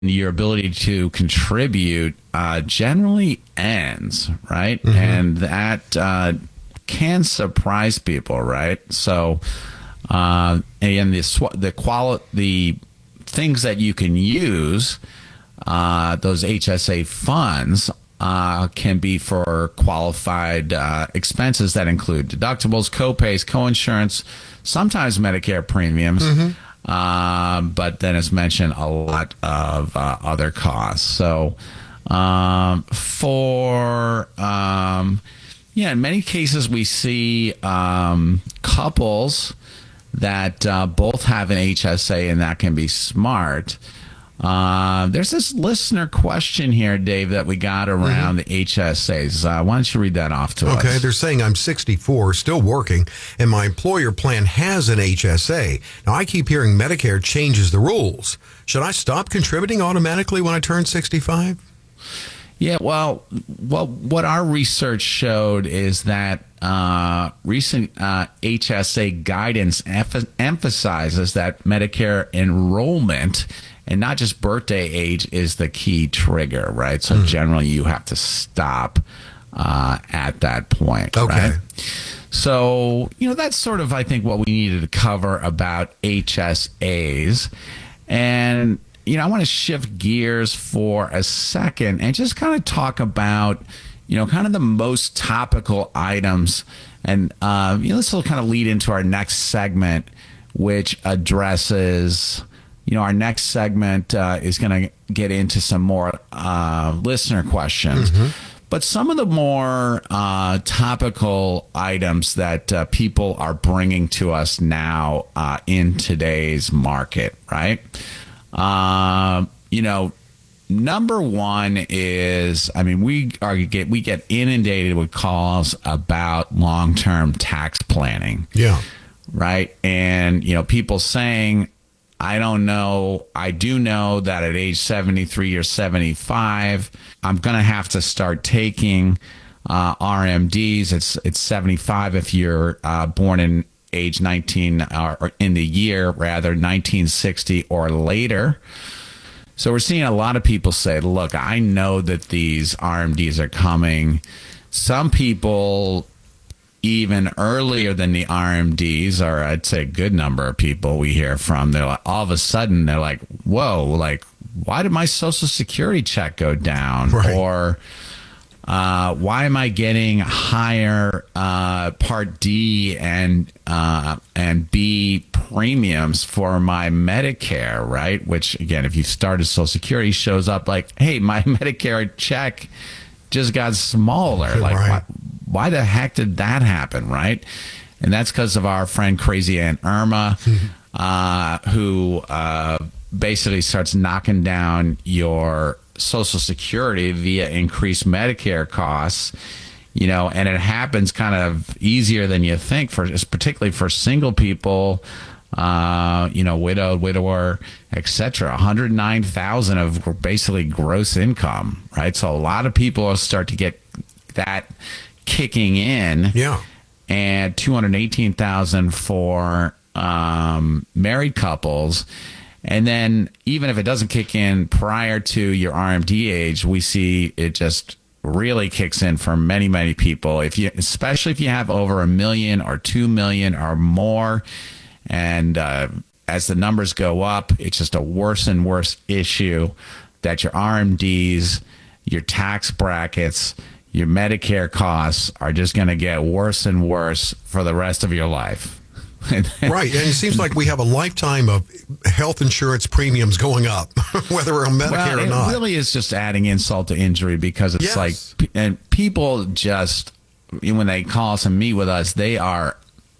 your ability to contribute generally ends, right? And that can surprise people, right? So, and the things that you can use, those HSA funds, can be for qualified expenses that include deductibles, copays, coinsurance, sometimes Medicare premiums, but then as mentioned, a lot of other costs. So in many cases we see couples that both have an HSA, and that can be smart. There's this listener question here, Dave, that we got around the HSAs. Why don't you read that off to us? Okay, they're saying I'm 64, still working, and my employer plan has an HSA. Now, I keep hearing Medicare changes the rules. Should I stop contributing automatically when I turn 65? Yeah, well, what our research showed is that recent HSA guidance emphasizes that Medicare enrollment and not just birthday age is the key trigger, right? So generally you have to stop at that point, right? So, that's sort of, I think, what we needed to cover about HSAs. And, I want to shift gears for a second and just kind of talk about, kind of the most topical items. And, this will kind of lead into our next segment, which addresses... our next segment is going to get into some more listener questions. But some of the more topical items that people are bringing to us now in today's market, right? Number one is, we get inundated with calls about long-term tax planning. Yeah. Right? And, people saying, I don't know. I do know that at age 73 or 75, I'm going to have to start taking RMDs. It's 75 if you're born in age 19 or in the year, rather, 1960 or later. So we're seeing a lot of people say, look, I know that these RMDs are coming. Some people even earlier than the RMDs, or I'd say a good number of people we hear from, they're like, all of a sudden they're like, whoa, like, why did my Social Security check go down? Right. Or why am I getting higher Part D and B premiums for my Medicare, right? Which, again, if you started Social Security, shows up like, hey, my Medicare check just got smaller. Like, right. Why the heck did that happen, right? And that's because of our friend Crazy Aunt Irma, who basically starts knocking down your Social Security via increased Medicare costs, and it happens kind of easier than you think, particularly for single people, widowed, widower, etc. 109,000 of basically gross income, right? So a lot of people will start to get that kicking in, and 218,000 for married couples. And then even if it doesn't kick in prior to your RMD age, we see it just really kicks in for many, many people. Especially if you have over 1 million or 2 million or more, and as the numbers go up, it's just a worse and worse issue that your RMDs, your tax brackets, your Medicare costs are just going to get worse and worse for the rest of your life. Right. And it seems like we have a lifetime of health insurance premiums going up, whether we're on Medicare or not. It really is just adding insult to injury, because it's like, and people just, when they call us and meet with us, they are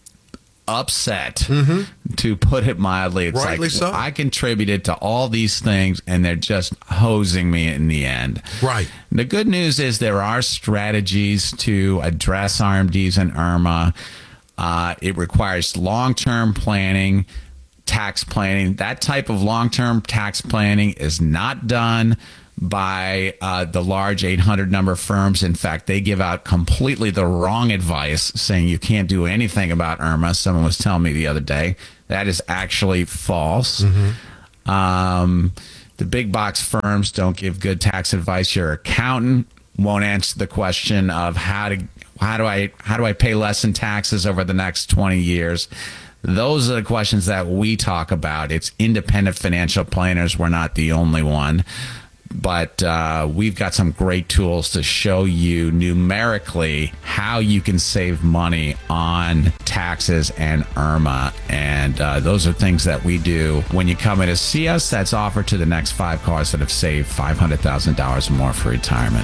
upset, to put it mildly. It's Rightly like, so. I contributed to all these things and they're just hosing me in the end. Right. The good news is there are strategies to address RMDs and IRMA. It requires long-term planning, tax planning. That type of long-term tax planning is not done by the large 800 number firms. In fact, they give out completely the wrong advice, saying you can't do anything about IRMA. Someone was telling me the other day that is actually false. The The big box firms don't give good tax advice. Your accountant won't answer the question of how do I pay less in taxes over the next 20 years. Those are the questions that we talk about. It's independent financial planners. We're not the only one. But we've got some great tools to show you numerically how you can save money on taxes and IRMA. And those are things that we do when you come in to see us. That's offered to the next 5 cars that have saved $500,000 or more for retirement.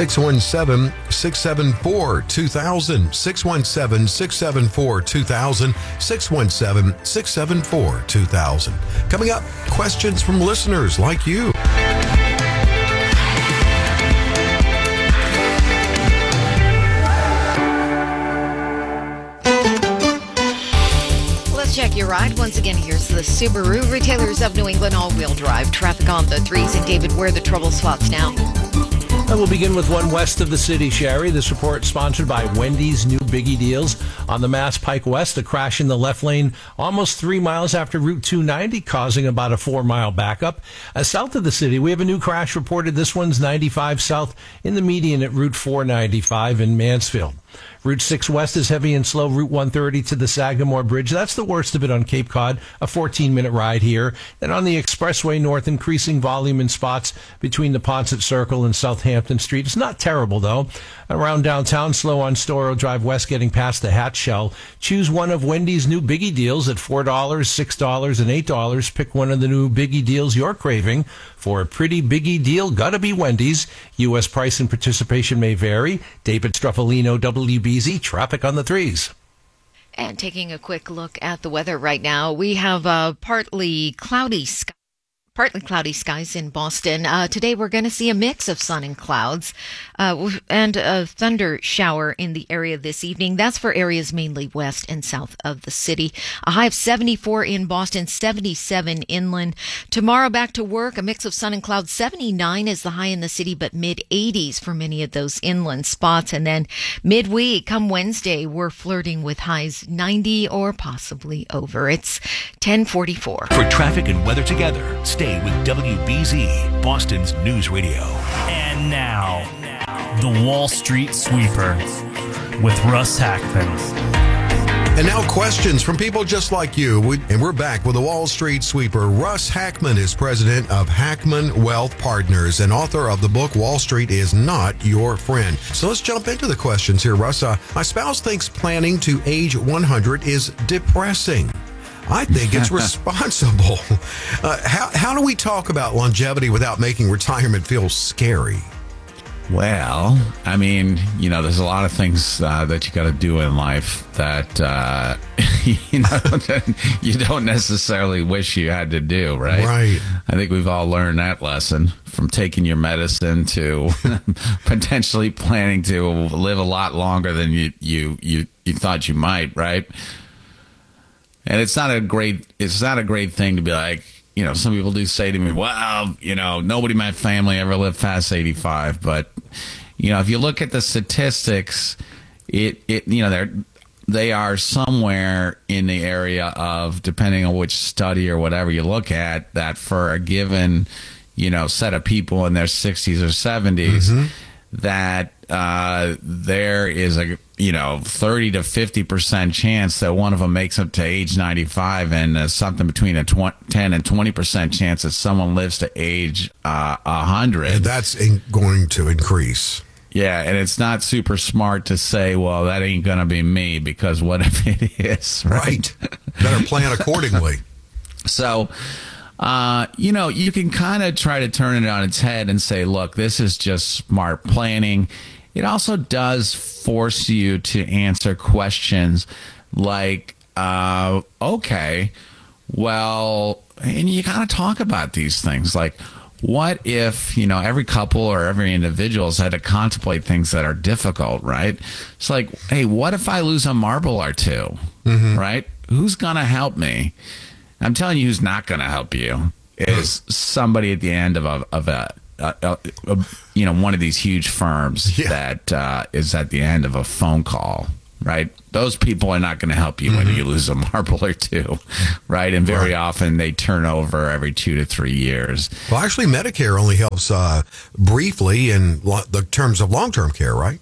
617-674-2000. 617-674-2000. 617-674-2000. Coming up, questions from listeners like you. Check your ride. Once again, here's the Subaru Retailers of New England all-wheel drive. Traffic on the 3s. And David, where are the trouble spots now? And we'll begin with one west of the city, Sherry. This report sponsored by Wendy's new Biggie Deals. On the Mass Pike West, a crash in the left lane almost 3 miles after Route 290, causing about a 4-mile backup. South of the city, we have a new crash reported. This one's 95 south in the median at Route 495 in Mansfield. Route 6 West is heavy and slow. Route 130 to the Sagamore Bridge. That's the worst of it on Cape Cod. A 14-minute ride here. Then on the Expressway North, increasing volume in spots between the Ponset Circle and Southampton Street. It's not terrible, though. Around downtown, slow on Storrow Drive West, getting past the Hat Shell. Choose one of Wendy's new Biggie Deals at $4, $6, and $8. Pick one of the new Biggie Deals you're craving. For a pretty Biggie deal, gotta be Wendy's. U.S. price and participation may vary. David Struffolino, WBZ, traffic on the 3s. And taking a quick look at the weather right now, we have partly cloudy skies in Boston. Today we're going to see a mix of sun and clouds and a thunder shower in the area this evening. That's for areas mainly west and south of the city. A high of 74 in Boston, 77 inland. Tomorrow back to work, a mix of sun and clouds. 79 is the high in the city, but mid-80s for many of those inland spots. And then midweek, come Wednesday, we're flirting with highs 90 or possibly over. It's 10:44. For traffic and weather together, stay with WBZ, Boston's News Radio. And now, the Wall Street Sweeper with Russ Hackman. And now questions from people just like you. And we're back with the Wall Street Sweeper. Russ Hackman is president of Hackman Wealth Partners and author of the book, Wall Street is Not Your Friend. So let's jump into the questions here, Russ. My spouse thinks planning to age 100 is depressing. I think it's responsible. How do we talk about longevity without making retirement feel scary? Well, I mean, there's a lot of things that you got to do in life that, you don't necessarily wish you had to do, right? Right. I think we've all learned that lesson from taking your medicine to potentially planning to live a lot longer than you thought you might, right? And it's not a great thing to be like, some people do say to me, well, nobody in my family ever lived past 85. But, if you look at the statistics, they are somewhere in the area of, depending on which study or whatever you look at, that for a given, set of people in their 60s or 70s, that there is a 30 to 50% chance that one of them makes it to age 95, and something between a 10 and 20% chance that someone lives to age 100. And that's going to increase. Yeah, and it's not super smart to say, well, that ain't going to be me, because what if it is, right? Better plan accordingly. So, you can kind of try to turn it on its head and say, look, this is just smart planning. It also does force you to answer questions like, okay, well, and you got to talk about these things. Like, what if, every couple or every individual has had to contemplate things that are difficult, right? It's like, hey, what if I lose a marble or two, right? Who's going to help me? I'm telling you who's not going to help you is somebody at the end of one of these huge firms that is at the end of a phone call, right? Those people are not going to help you when you lose a marble or two, right? And very often they turn over every 2 to 3 years. Well, actually, Medicare only helps briefly in the terms of long-term care, right?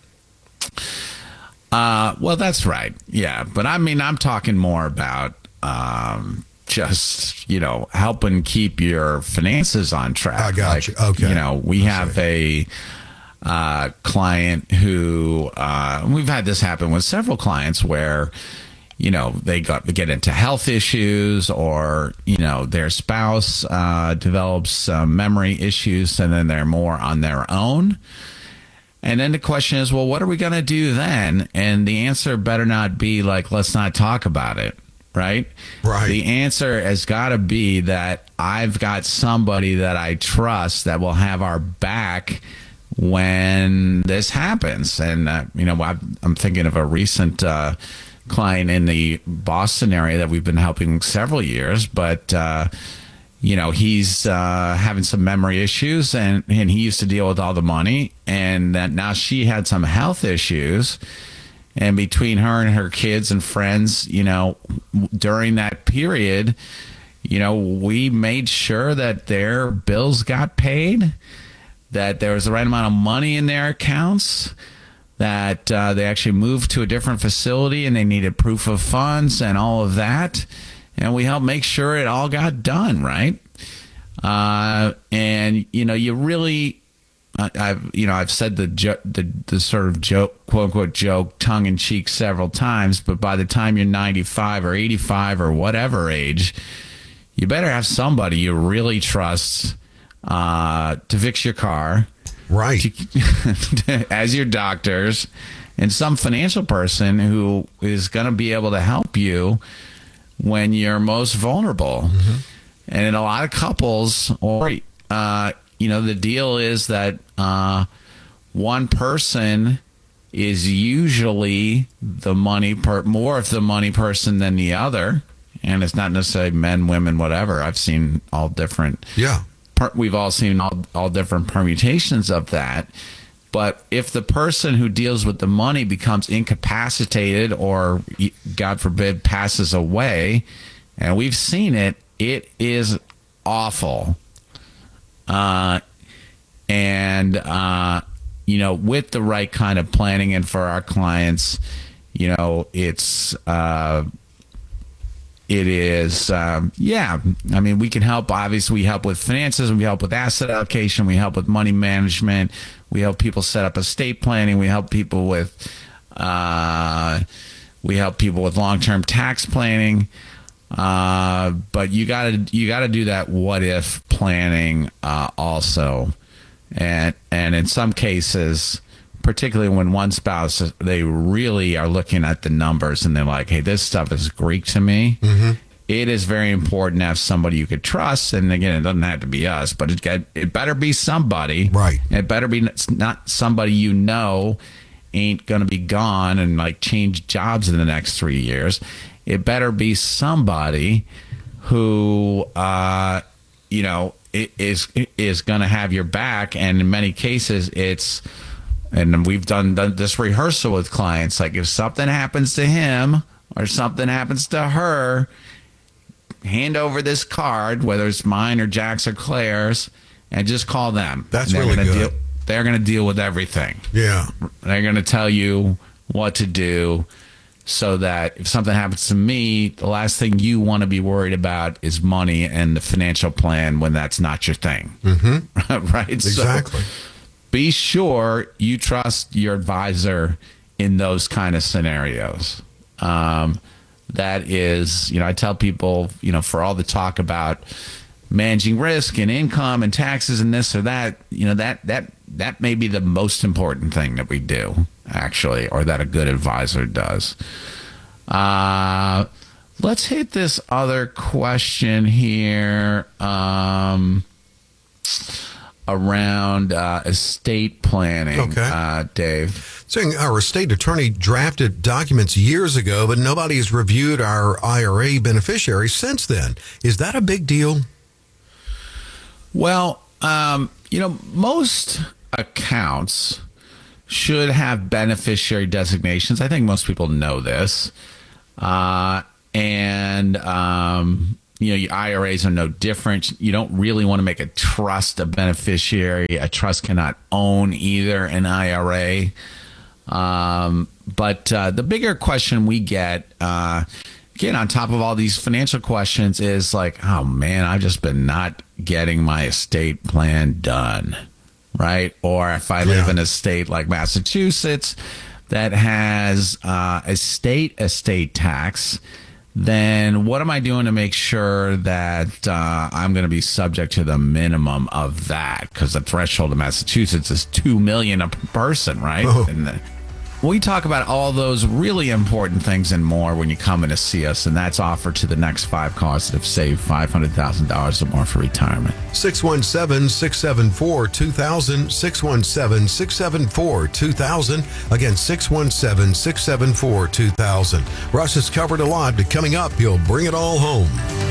Well, that's right. Yeah. But I mean, I'm talking more about just, helping keep your finances on track. I got you. Okay. We have a client who, we've had this happen with several clients where, they get into health issues or, their spouse develops memory issues and then they're more on their own. And then the question is, well, what are we going to do then? And the answer better not be like, let's not talk about it, right? Right. The answer has got to be that I've got somebody that I trust that will have our back when this happens. And, I'm thinking of a recent client in the Boston area that we've been helping several years, but he's having some memory issues and he used to deal with all the money, and that now she had some health issues, and between her and her kids and friends, during that period, we made sure that their bills got paid, that there was the right amount of money in their accounts, that they actually moved to a different facility and they needed proof of funds and all of that. And we helped make sure it all got done, right? And you really, I've said the sort of joke, quote unquote joke, tongue in cheek several times. But by the time you're 95 or 85 or whatever age, you better have somebody you really trust to fix your car, right? As your doctors, and some financial person who is going to be able to help you when you're most vulnerable. And in a lot of couples, or the deal is that one person is usually the more of the money person than the other, and it's not necessarily men, women, whatever. I've seen all different. Yeah, we've all seen all different permutations of that. But if the person who deals with the money becomes incapacitated or, God forbid, passes away, and we've seen it, it is awful. With the right kind of planning, and for our clients, it is, I mean, we can help. Obviously, we help with finances, we help with asset allocation, we help with money management, we help people set up estate planning, we help people with long-term tax planning. But you gotta do that what if planning also, and in some cases, particularly when one spouse, they really are looking at the numbers and they're like, hey, this stuff is Greek to me. It is very important to have somebody you could trust. And again, it doesn't have to be us, but it better be somebody, right? It better be not somebody ain't going to be gone and like change jobs in the next 3 years. It better be somebody who, is going to have your back. And in many cases, and we've done this rehearsal with clients. Like if something happens to him or something happens to her, hand over this card, whether it's mine or Jack's or Claire's, and just call them. That's really good. They're going to deal with everything. Yeah. They're going to tell you what to do, so that if something happens to me, the last thing you want to be worried about is money and the financial plan when that's not your thing. Right? Exactly. So be sure you trust your advisor in those kind of scenarios. That is, I tell people, for all the talk about managing risk and income and taxes and this or that, that may be the most important thing that we do, actually, or that a good advisor does. Let's hit this other question here around estate planning. Okay. Dave. Saying our estate attorney drafted documents years ago, but nobody has reviewed our IRA beneficiaries since then. Is that a big deal? Well, most accounts should have beneficiary designations. I think most people know this. Your IRAs are no different. You don't really want to make a trust a beneficiary. A trust cannot own either an IRA. But the bigger question we get, again, on top of all these financial questions, is like, oh man, I've just been not getting my estate plan done, right? Or if I live in a state like Massachusetts that has a state estate tax, then what am I doing to make sure that I'm going to be subject to the minimum of that? Because the threshold in Massachusetts is $2 million a person, right? Oh. And we talk about all those really important things and more when you come in to see us, and that's offered to the next 5 callers that have saved $500,000 or more for retirement. 617-674-2000, 617-674-2000. Again, 617-674-2000. Russ has covered a lot, but coming up, he'll bring it all home.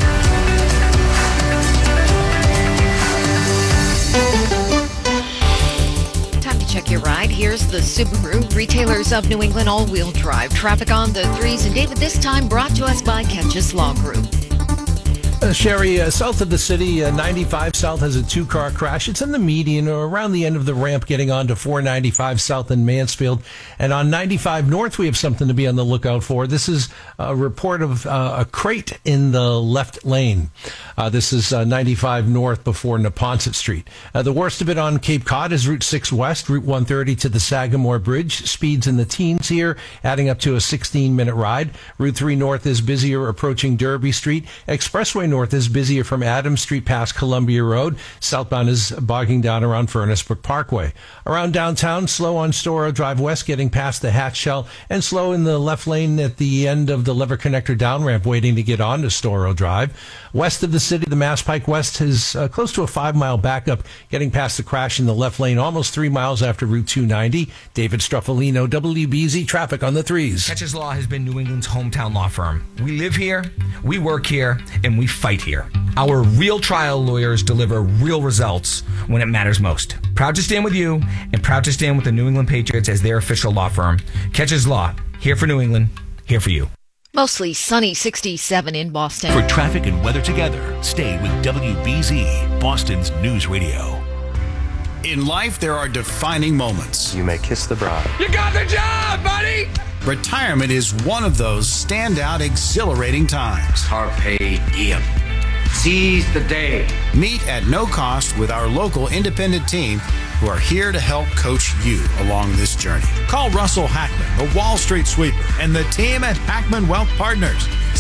Check your ride. Here's the Subaru, retailers of New England all-wheel drive. Traffic on the 3s. And David, this time brought to us by Ketch's Law Group. Sherry, south of the city, 95 South has a 2-car crash. It's in the median or around the end of the ramp getting onto 495 South in Mansfield. And on 95 North, we have something to be on the lookout for. This is a report of a crate in the left lane. This is 95 North before Neponset Street. The worst of it on Cape Cod is Route 6 West, Route 130 to the Sagamore Bridge. Speeds in the teens here, adding up to a 16-minute ride. Route 3 North is busier approaching Derby Street. Expressway North is busier from Adams Street past Columbia Road. Southbound is bogging down around Furnace Brook Parkway. Around downtown, slow on Storrow Drive West, getting past the Hatch Shell, and slow in the left lane at the end of the Lever Connector down ramp, waiting to get onto Storrow Drive. West of the city, the Mass Pike West is close to a 5-mile backup, getting past the crash in the left lane, almost 3 miles after Route 290. David Struffolino, WBZ Traffic on the 3s. Ketch's Law has been New England's hometown law firm. We live here, we work here, and we fight here. Our real trial lawyers deliver real results when it matters most. Proud to stand with you and proud to stand with the New England Patriots as their official law firm. Ketch's Law, here for New England, here for you. Mostly sunny, 67 in Boston. For traffic and weather together, stay with WBZ, Boston's News Radio. In life, there are defining moments. You may kiss the bride. You got the job, buddy! Retirement is one of those standout, exhilarating times. Carpe diem. Seize the day. Meet at no cost with our local independent team who are here to help coach you along this journey. Call Russell Hackman, the Wall Street Sweeper, and the team at Hackman Wealth Partners.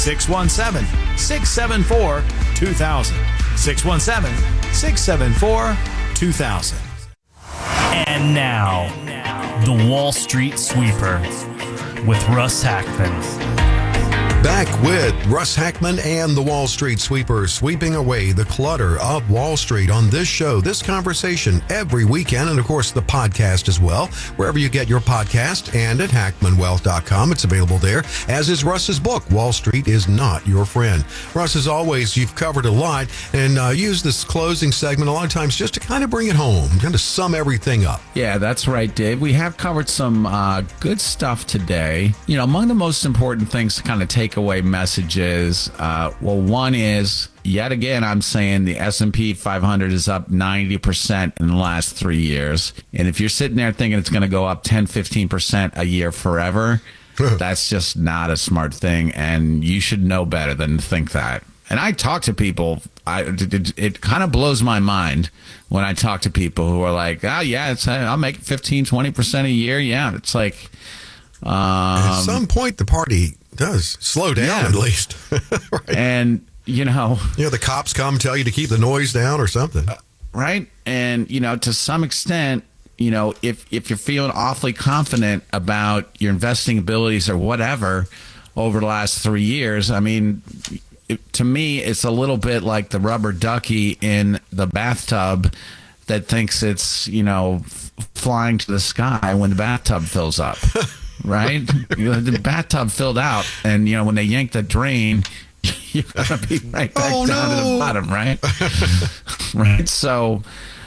617-674-2000. 617-674-2000. And now, the Wall Street Sweeper with Russ Hackman. Back with Russ Hackman and the Wall Street Sweeper, sweeping away the clutter of Wall Street on this show, this conversation every weekend, and of course the podcast as well, wherever you get your podcast, and at hackmanwealth.com. It's available there, as is Russ's book, Wall Street is Not Your Friend. Russ, as always, you've covered a lot and use this closing segment a lot of times just to kind of bring it home, kind of sum everything up. Yeah, that's right, Dave. We have covered some good stuff today. You know, among the most important things to kind of take away messages, one is, yet again, I'm saying the S&P 500 is up 90% in the last 3 years. And if you're sitting there thinking it's going to go up 10, 15% a year forever, that's just not a smart thing. And you should know better than to think that. And I talk to people, it kind of blows my mind when I talk to people who are like, oh, yeah, I'll make 15, 20% a year. Yeah, it's like... at some point, the party does slow down, at least. Right. And, the cops come tell you to keep the noise down or something. Right. And, to some extent, if you're feeling awfully confident about your investing abilities or whatever over the last 3 years, I mean, to me, it's a little bit like the rubber ducky in the bathtub that thinks it's, flying to the sky when the bathtub fills up. Right? The bathtub filled out, and when they yank the drain, you're gonna be right back down to the bottom, right? Right. So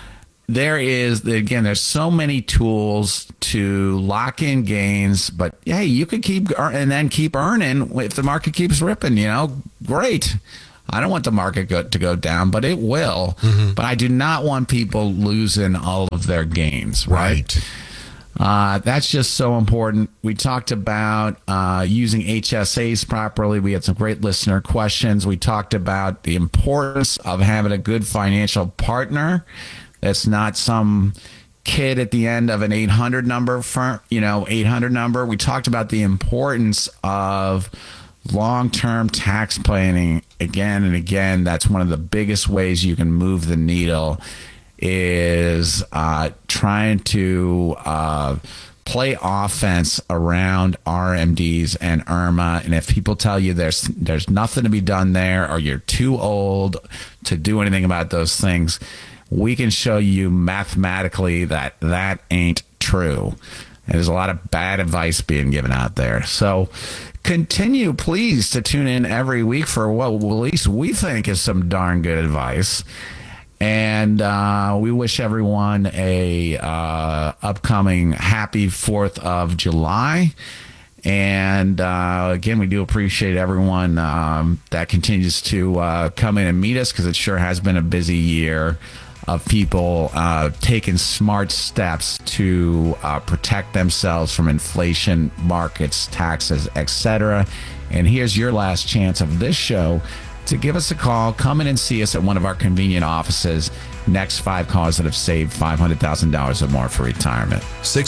there's so many tools to lock in gains, but hey, you could keep earning if the market keeps ripping, great. I don't want the market to go down, but it will. Mm-hmm. But I do not want people losing all of their gains, right? That's just so important. We talked about using HSAs properly. We had some great listener questions. We talked about the importance of having a good financial partner. That's not some kid at the end of an 800 number. 800 number. We talked about the importance of long-term tax planning again and again. That's one of the biggest ways you can move the needle, is trying to play offense around RMDs and IRMA. And if people tell you there's nothing to be done there, or you're too old to do anything about those things, we can show you mathematically that ain't true. And there's a lot of bad advice being given out there. So continue, please, to tune in every week for what at least we think is some darn good advice. And we wish everyone a upcoming happy 4th of July. And again, we do appreciate everyone that continues to come in and meet us, because it sure has been a busy year of people taking smart steps to protect themselves from inflation, markets, taxes, etc. And here's your last chance of this show to give us a call. Come in and see us at one of our convenient offices. Next 5 callers that have saved $500,000 or more for retirement.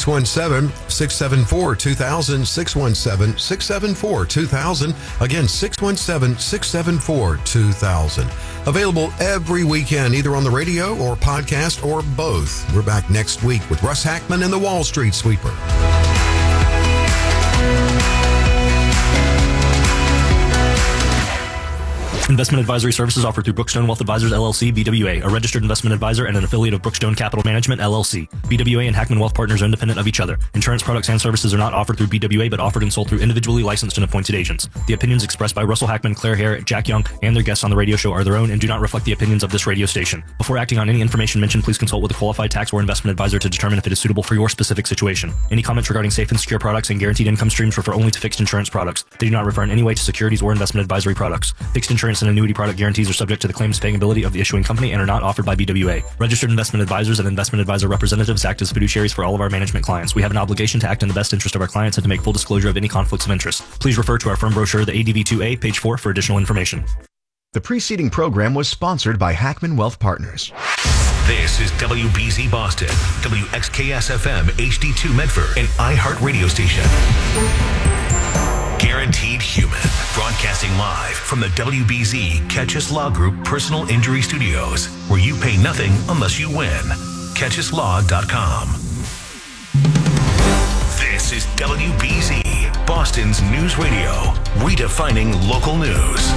617-674-2000, 617-674-2000. Again, 617-674-2000. Available every weekend, either on the radio or podcast or both. We're back next week with Russ Hackman and the Wall Street Sweeper. Investment advisory services offered through Brookstone Wealth Advisors, LLC, BWA, a registered investment advisor and an affiliate of Brookstone Capital Management, LLC. BWA and Hackman Wealth Partners are independent of each other. Insurance products and services are not offered through BWA, but offered and sold through individually licensed and appointed agents. The opinions expressed by Russell Hackman, Claire Hare, Jack Young, and their guests on the radio show are their own and do not reflect the opinions of this radio station. Before acting on any information mentioned, please consult with a qualified tax or investment advisor to determine if it is suitable for your specific situation. Any comments regarding safe and secure products and guaranteed income streams refer only to fixed insurance products. They do not refer in any way to securities or investment advisory products. Fixed insurance and annuity product guarantees are subject to the claims paying ability of the issuing company and are not offered by BWA. Registered investment advisors and investment advisor representatives act as fiduciaries for all of our management clients. We have an obligation to act in the best interest of our clients and to make full disclosure of any conflicts of interest. Please refer to our firm brochure, the ADV2A, page 4, for additional information. The preceding program was sponsored by Hackman Wealth Partners. This is WBZ Boston, WXKS-FM, HD2 Medford, and iHeart Radio Station. Guaranteed Human, broadcasting live from the WBZ Catchus Law Group Personal Injury Studios, where you pay nothing unless you win. CatchusLaw.com. This is WBZ, Boston's news radio, redefining local news.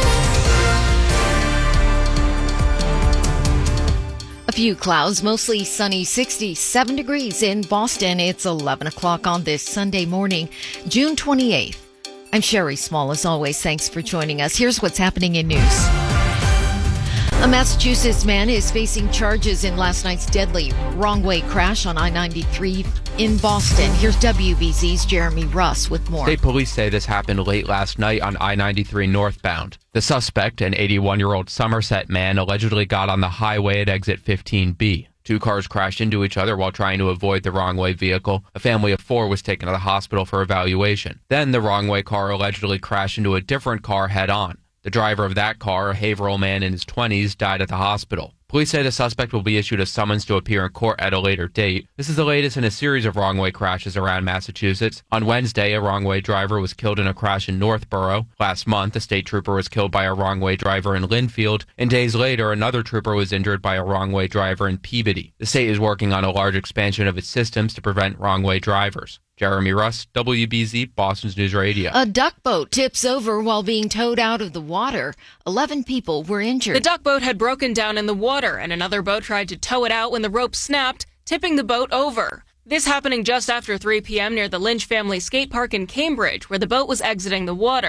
A few clouds, mostly sunny, 67 degrees in Boston. It's 11 o'clock on this Sunday morning, June 28th. I'm Sherry Small. As always, thanks for joining us. Here's what's happening in news. A Massachusetts man is facing charges in last night's deadly wrong-way crash on I-93 in Boston. Here's WBZ's Jeremy Russ with more. State police say this happened late last night on I-93 northbound. The suspect, an 81-year-old Somerset man, allegedly got on the highway at exit 15B. 2 cars crashed into each other while trying to avoid the wrong-way vehicle. A family of 4 was taken to the hospital for evaluation. Then the wrong-way car allegedly crashed into a different car head-on. The driver of that car, a Haverhill man in his 20s, died at the hospital. Police say the suspect will be issued a summons to appear in court at a later date. This is the latest in a series of wrong-way crashes around Massachusetts. On Wednesday, a wrong-way driver was killed in a crash in Northborough. Last month, a state trooper was killed by a wrong-way driver in Linfield. And days later, another trooper was injured by a wrong-way driver in Peabody. The state is working on a large expansion of its systems to prevent wrong-way drivers. Jeremy Russ, WBZ, Boston's News Radio. A duck boat tips over while being towed out of the water. 11 people were injured. The duck boat had broken down in the water, and another boat tried to tow it out when the rope snapped, tipping the boat over. This happening just after 3 p.m. near the Lynch Family Skate Park in Cambridge, where the boat was exiting the water.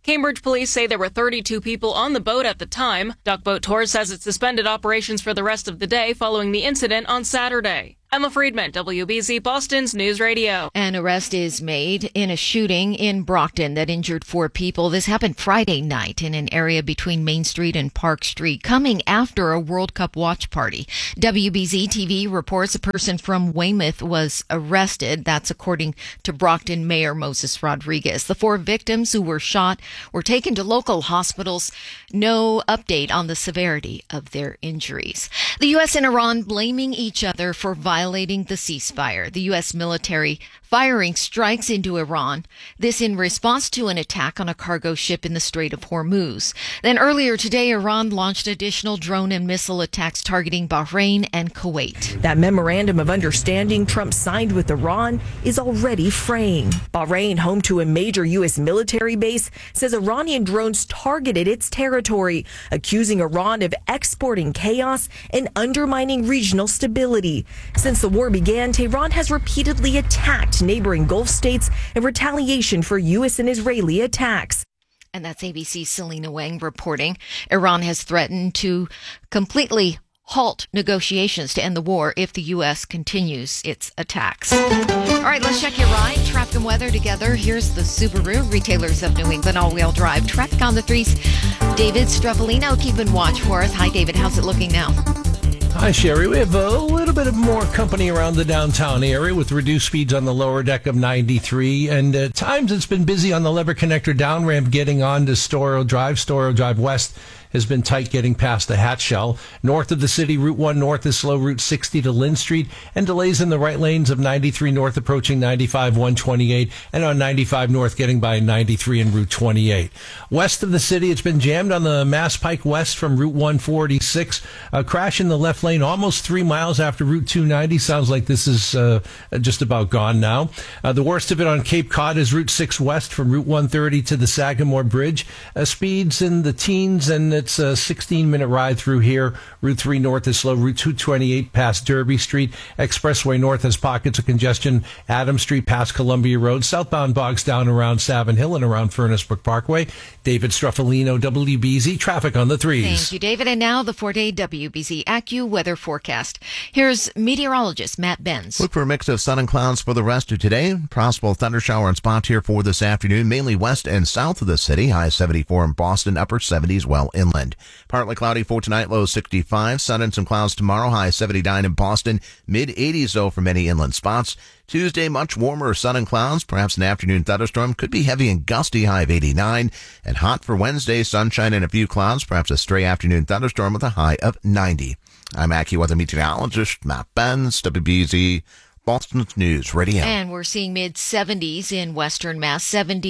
Cambridge police say there were 32 people on the boat at the time. Duck Boat Tours says it suspended operations for the rest of the day following the incident on Saturday. Emma Friedman, WBZ Boston's News Radio. An arrest is made in a shooting in Brockton that injured 4 people. This happened Friday night in an area between Main Street and Park Street, coming after a World Cup watch party. WBZ TV reports a person from Weymouth was arrested. That's according to Brockton Mayor Moses Rodriguez. The 4 victims who were shot were taken to local hospitals. No update on the severity of their injuries. The U.S. and Iran blaming each other for violating the ceasefire. The U.S. military firing strikes into Iran. This in response to an attack on a cargo ship in the Strait of Hormuz. Then earlier today, Iran launched additional drone and missile attacks targeting Bahrain and Kuwait. That memorandum of understanding Trump signed with Iran is already fraying. Bahrain, home to a major U.S. military base, says Iranian drones targeted its territory, accusing Iran of exporting chaos and undermining regional stability. Since the war began, Tehran has repeatedly attacked neighboring Gulf states in retaliation for U.S. and Israeli attacks. And that's ABC's Selena Wang reporting. Iran has threatened to completely halt negotiations to end the war if the U.S. continues its attacks. All right, let's check your ride. Traffic and weather together. Here's the Subaru, retailers of New England all-wheel drive. Traffic on the 3s. David Straffolino keeping watch for us. Hi, David. How's it looking now? Hi, Sherry. We have a little bit of more company around the downtown area with reduced speeds on the lower deck of 93. And at times it's been busy on the Lever Connector down ramp getting on to Storrow Drive. Storrow Drive West has been tight getting past the Hatch Shell. North of the city, Route 1 North is slow, Route 60 to Lynn Street, and delays in the right lanes of 93 North approaching 95 128, and on 95 North getting by 93 and Route 28. West of the city, it's been jammed on the Mass Pike West from Route 146. A crash in the left lane almost 3 miles after Route 290. Sounds like this is just about gone now. The worst of it on Cape Cod is Route 6 West from Route 130 to the Sagamore Bridge. Speeds in the teens, and it's a 16-minute ride through here. Route 3 North is slow. Route 228 past Derby Street. Expressway North has pockets of congestion. Adams Street past Columbia Road. Southbound bogs down around Savin Hill and around Furnace Brook Parkway. David Struffolino, WBZ. Traffic on the 3s. Thank you, David. And now the 4-day WBZ AccuWeather forecast. Here's meteorologist Matt Benz. Look for a mix of sun and clouds for the rest of today. Possible thundershower and spot here for this afternoon, mainly west and south of the city. High 74 in Boston, upper 70s well inland. Partly cloudy for tonight, low 65. Sun and some clouds tomorrow, high 79 in Boston. Mid 80s though for many inland spots. Tuesday, much warmer, sun and clouds. Perhaps an afternoon thunderstorm. Could be heavy and gusty, high of 89. And hot for Wednesday, sunshine and a few clouds. Perhaps a stray afternoon thunderstorm with a high of 90. I'm AccuWeather meteorologist Matt Benz, WBZ Boston's News Radio. And we're seeing mid-70s in Western Mass,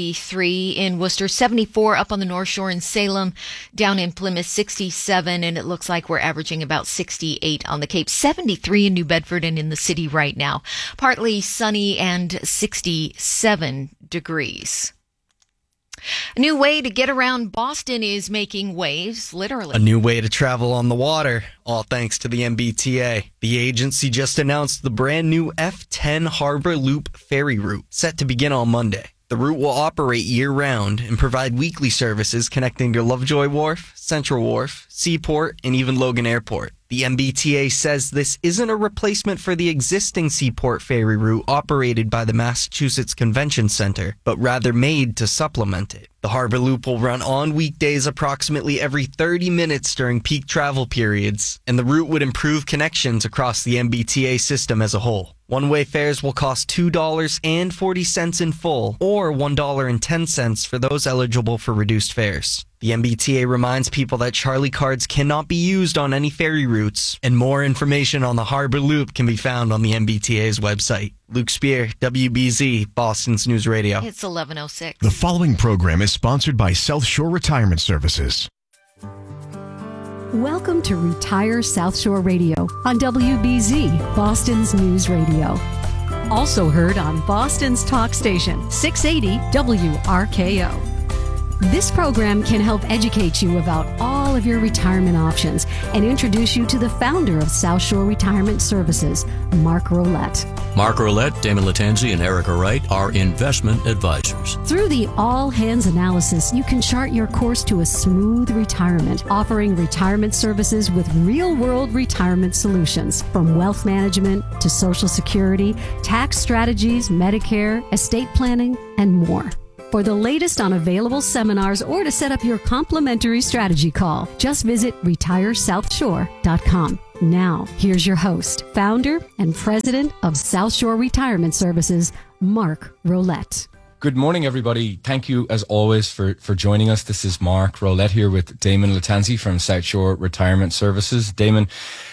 73 in Worcester, 74 up on the North Shore in Salem, down in Plymouth, 67, and it looks like we're averaging about 68 on the Cape, 73 in New Bedford and in the city right now. Partly sunny and 67 degrees. A new way to get around Boston is making waves, literally. A new way to travel on the water, all thanks to the MBTA. The agency just announced the brand new F10 Harbor Loop ferry route, set to begin on Monday. The route will operate year-round and provide weekly services connecting to Lovejoy Wharf, Central Wharf, Seaport, and even Logan Airport. The MBTA says this isn't a replacement for the existing Seaport ferry route operated by the Massachusetts Convention Center, but rather made to supplement it. The Harbor Loop will run on weekdays approximately every 30 minutes during peak travel periods, and the route would improve connections across the MBTA system as a whole. One-way fares will cost $2.40 in full, or $1.10 for those eligible for reduced fares. The MBTA reminds people that Charlie cards cannot be used on any ferry routes, and more information on the Harbor Loop can be found on the MBTA's website. Luke Spear, WBZ, Boston's News Radio. It's 11:06. The following program is sponsored by South Shore Retirement Services. Welcome to Retire South Shore Radio on WBZ, Boston's News Radio. Also heard on Boston's talk station, 680 WRKO. This program can help educate you about all of your retirement options and introduce you to the founder of South Shore Retirement Services, Mark Rolette. Mark Rolette, Damon Latanzi, and Erica Wright are investment advisors. Through the All Hands Analysis, you can chart your course to a smooth retirement, offering retirement services with real-world retirement solutions, from wealth management to Social Security, tax strategies, Medicare, estate planning, and more. For the latest on available seminars or to set up your complimentary strategy call, just visit retiresouthshore.com. Now, here's your host, founder and president of South Shore Retirement Services, Mark Rolette. Good morning, everybody. Thank you, as always, for joining us. This is Mark Rolette here with Damon Latanzi from South Shore Retirement Services. Damon,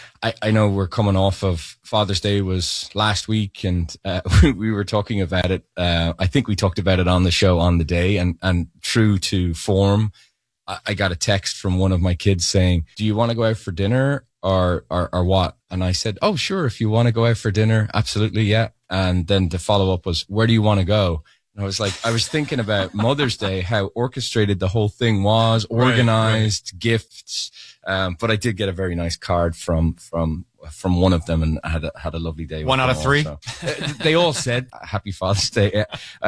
I know we're coming off of Father's Day was last week, and we were talking about it. I think we talked about it on the show on the day, and true to form, I got a text from one of my kids saying, "Do you want to go out for dinner or what?" And I said, "Oh, sure. If you want to go out for dinner, absolutely. Yeah." And then the follow up was, "Where do you want to go?" And I was like, I was thinking about Mother's Day, how orchestrated the whole thing was, organized, right. Gifts. But I did get a very nice card from one of them, and I had a lovely day. One out of three? They all said, "Happy Father's Day."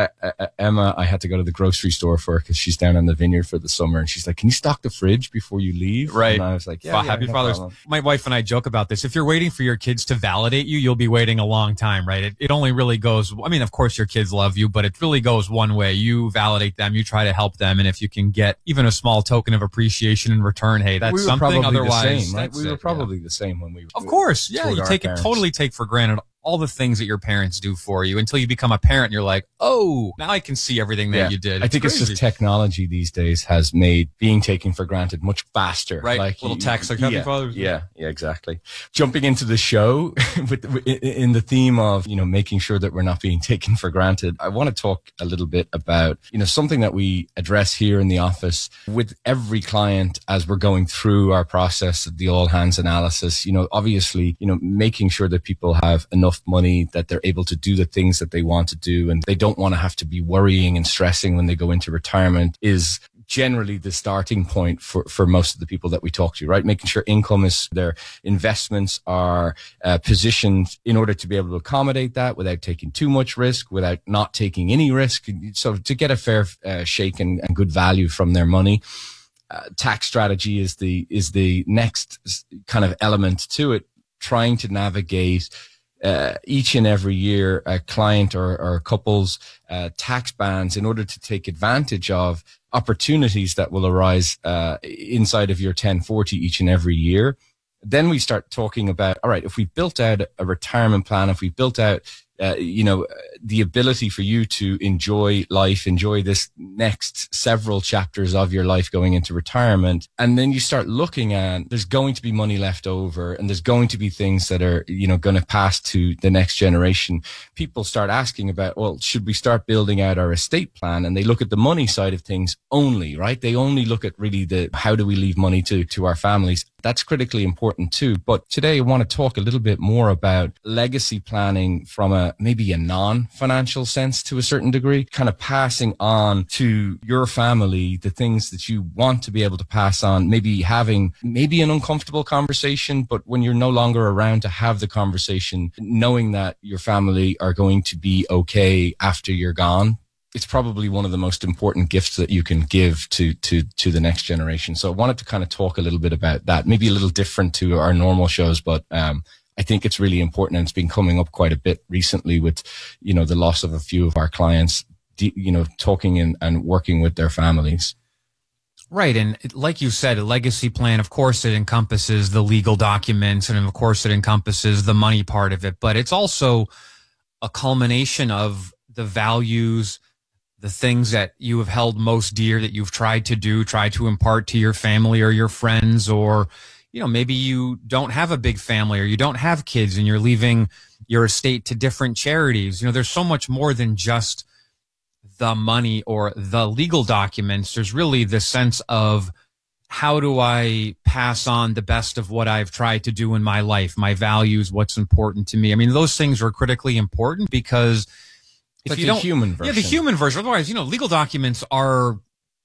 Emma, I had to go to the grocery store for her because she's down in the vineyard for the summer, and she's like, "Can you stock the fridge before you leave?" Right. And I was like, yeah, Happy no Father's problem. My wife and I joke about this. If you're waiting for your kids to validate you, you'll be waiting a long time, right? It only really goes, I mean, of course your kids love you, but it really goes one way. You validate them, you try to help them, and if you can get even a small token of appreciation in return, hey, that's something. Otherwise, we were probably the same when we Of course, yeah, you totally take for granted all the things that your parents do for you until you become a parent and you're like, oh, now I can see everything that you did. I think it's just technology these days has made being taken for granted much faster. Right. Like little text like Happy Father's Day. Yeah, exactly. Jumping into the show in the theme of, making sure that we're not being taken for granted. I want to talk a little bit about, something that we address here in the office with every client as we're going through our process of the all hands analysis. Obviously, making sure that people have enough money that they're able to do the things that they want to do, and they don't want to have to be worrying and stressing when they go into retirement is generally the starting point for most of the people that we talk to, right? Making sure income is, their investments are positioned in order to be able to accommodate that without taking too much risk, without not taking any risk. So to get a fair shake and good value from their money. Tax strategy is the next kind of element to it, trying to navigate each and every year a client or a couple's tax bands in order to take advantage of opportunities that will arise inside of your 1040 each and every year. Then we start talking about, all right, if we built out a retirement plan, if we built out the ability for you to enjoy life, enjoy this next several chapters of your life going into retirement. And then you start looking at, there's going to be money left over, and there's going to be things that are, going to pass to the next generation. People start asking about, well, should we start building out our estate plan? And they look at the money side of things only, right? They only look at really how do we leave money to our families? That's critically important too. But today I want to talk a little bit more about legacy planning from maybe a non-financial sense to a certain degree, kind of passing on to your family the things that you want to be able to pass on, maybe having an uncomfortable conversation, but when you're no longer around to have the conversation, knowing that your family are going to be okay after you're gone. It's probably one of the most important gifts that you can give to the next generation. So I wanted to kind of talk a little bit about that, maybe a little different to our normal shows, but I think it's really important, and it's been coming up quite a bit recently with, the loss of a few of our clients, talking and working with their families. Right. And like you said, a legacy plan, of course, it encompasses the legal documents, and of course it encompasses the money part of it, but it's also a culmination of the values, the things that you have held most dear that you've tried to impart to your family or your friends, or, maybe you don't have a big family or you don't have kids and you're leaving your estate to different charities. There's so much more than just the money or the legal documents. There's really the sense of, how do I pass on the best of what I've tried to do in my life, my values, what's important to me? I mean, those things are critically important because if like you the don't, human version. Yeah, the human version. Otherwise, legal documents are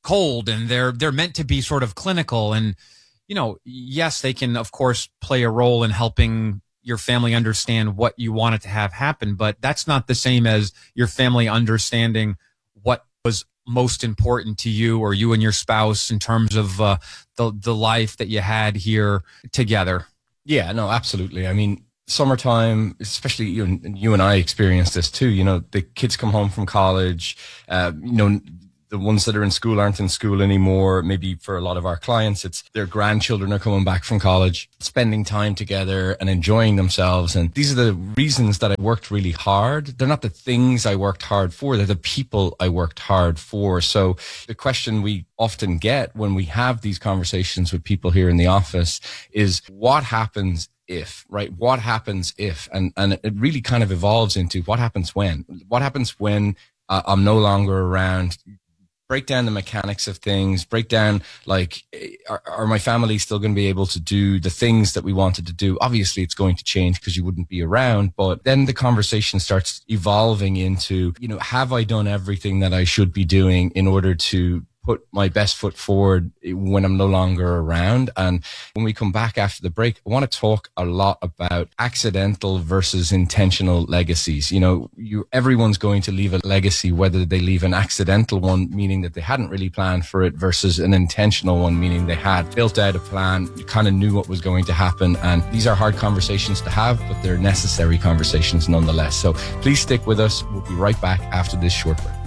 cold and they're meant to be sort of clinical. And, yes, they can, of course, play a role in helping your family understand what you wanted to have happen, but that's not the same as your family understanding what was most important to you or you and your spouse in terms of the life that you had here together. Yeah, no, absolutely. I mean, summertime, especially you and I experienced this too. The kids come home from college, the ones that are in school aren't in school anymore. Maybe for a lot of our clients, it's their grandchildren are coming back from college, spending time together and enjoying themselves. And these are the reasons that I worked really hard. They're not the things I worked hard for. They're the people I worked hard for. So the question we often get when we have these conversations with people here in the office is what happens if, right? What happens if? And it really kind of evolves into what happens when? What happens when I'm no longer around? Break down the mechanics of things, break down, like, are my family still going to be able to do the things that we wanted to do? Obviously, it's going to change because you wouldn't be around. But then the conversation starts evolving into, have I done everything that I should be doing in order to put my best foot forward when I'm no longer around? And when we come back after the break, I want to talk a lot about accidental versus intentional legacies. Everyone's going to leave a legacy, whether they leave an accidental one, meaning that they hadn't really planned for it, versus an intentional one, meaning they had built out a plan, kind of knew what was going to happen. And these are hard conversations to have, but they're necessary conversations nonetheless. So please stick with us. We'll be right back after this short break.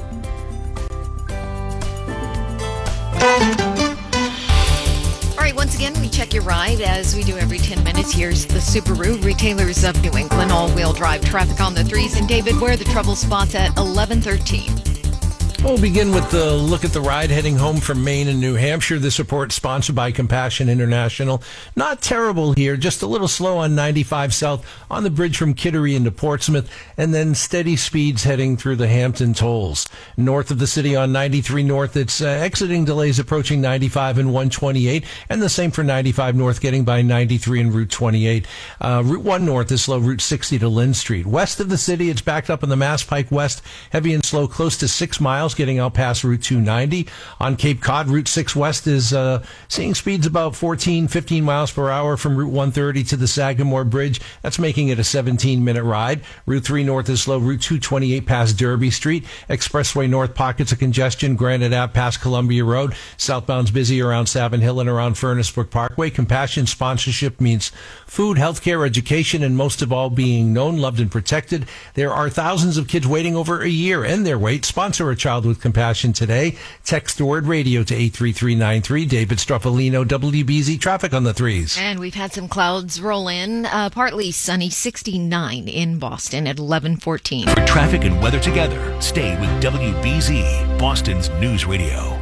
All right, once again, we check your ride as we do every 10 minutes. Here's the Subaru Retailers of New England all-wheel drive traffic on the 3s. And David, where are the trouble spots at 11:13? We'll begin with the look at the ride heading home from Maine and New Hampshire. This report sponsored by Compassion International. Not terrible here, just a little slow on 95 South on the bridge from Kittery into Portsmouth, and then steady speeds heading through the Hampton tolls. North of the city on 93 North, it's exiting delays approaching 95 and 128, and the same for 95 North getting by 93 and Route 28. Route 1 North is slow, Route 60 to Lynn Street. West of the city, it's backed up on the Mass Pike West, heavy and slow close to 6 miles. Getting out past Route 290. On Cape Cod, Route 6 West is seeing speeds about 15 miles per hour from Route 130 to the Sagamore Bridge. That's making it a 17-minute ride. Route 3 North is slow. Route 228 past Derby Street. Expressway North, pockets of congestion. Granite Ave past Columbia Road. Southbound's busy around Savin Hill and around Furnace Brook Parkway. Compassion sponsorship means food, healthcare, education, and most of all, being known, loved, and protected. There are thousands of kids waiting over a year and their wait. Sponsor a child with Compassion today. Text the word radio to 83393. David Struffolino, WBZ Traffic on the 3s. And we've had some clouds roll in. Partly sunny, 69 in Boston at 11:14. For traffic and weather together, stay with WBZ, Boston's News Radio.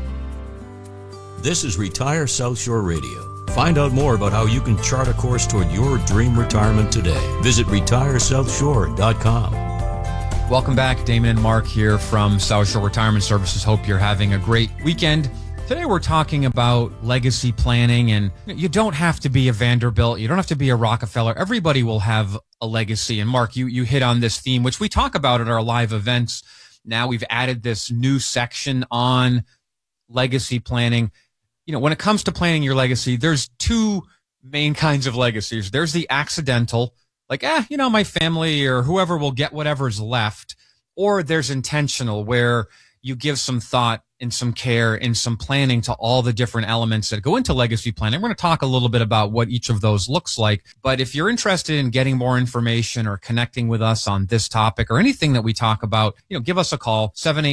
This is Retire South Shore Radio. Find out more about how you can chart a course toward your dream retirement today. Visit retiresouthshore.com. Welcome back. Damon and Mark here from South Shore Retirement Services. Hope you're having a great weekend. Today we're talking about legacy planning, and you don't have to be a Vanderbilt. You don't have to be a Rockefeller. Everybody will have a legacy. And Mark, you hit on this theme, which we talk about at our live events. Now we've added this new section on legacy planning. When it comes to planning your legacy, there's two main kinds of legacies. There's the accidental, like, my family or whoever will get whatever's left. Or there's intentional, where you give some thought and some care and some planning to all the different elements that go into legacy planning. We're going to talk a little bit about what each of those looks like. But if you're interested in getting more information or connecting with us on this topic or anything that we talk about, give us a call,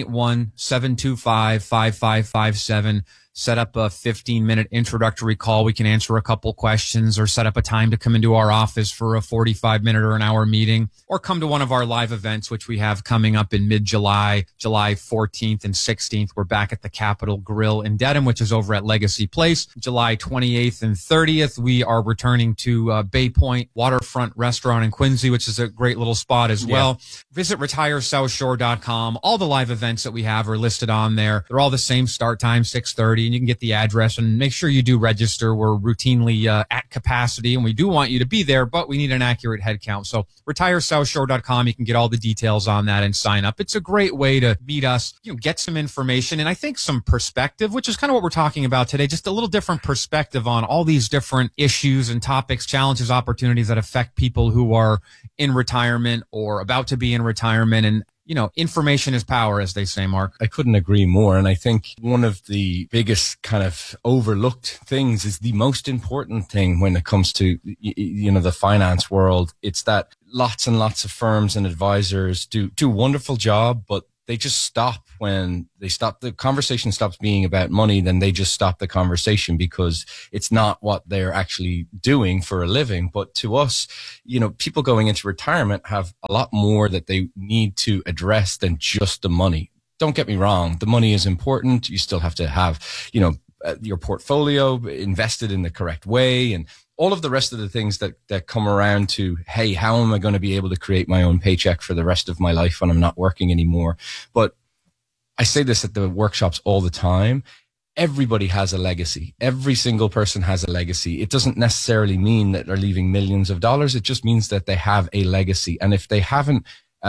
781-725-5557. Set up a 15-minute introductory call. We can answer a couple questions or set up a time to come into our office for a 45-minute or an hour meeting, or come to one of our live events, which we have coming up in mid-July, July 14th and 16th. We're back at the Capitol Grill in Dedham, which is over at Legacy Place. July 28th and 30th, we are returning to Bay Point Waterfront Restaurant in Quincy, which is a great little spot as well. Visit retiresouthshore.com. All the live events that we have are listed on there. They're all the same start time, 6:30. and you can get the address, and make sure you do register. We're routinely at capacity, and we do want you to be there, but we need an accurate head count. So retiresouthshore.com, you can get all the details on that and sign up. It's a great way to meet us, get some information, and I think some perspective, which is kind of what we're talking about today, just a little different perspective on all these different issues and topics, challenges, opportunities that affect people who are in retirement or about to be in retirement. And information is power, as they say, Mark. I couldn't agree more. And I think one of the biggest kind of overlooked things is the most important thing when it comes to, the finance world. It's that lots and lots of firms and advisors do a wonderful job, but they just stop when the conversation stops being about money. Then they just stop the conversation because it's not what they're actually doing for a living. But to us, people going into retirement have a lot more that they need to address than just the money. Don't get me wrong. The money is important. You still have to have, your portfolio invested in the correct way, and all of the rest of the things that come around to, hey, how am I going to be able to create my own paycheck for the rest of my life when I'm not working anymore? But I say this at the workshops all the time. Everybody has a legacy. Every single person has a legacy. It doesn't necessarily mean that they're leaving millions of dollars. It just means that they have a legacy. And if they haven't,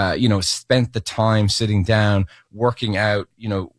spent the time sitting down, working out,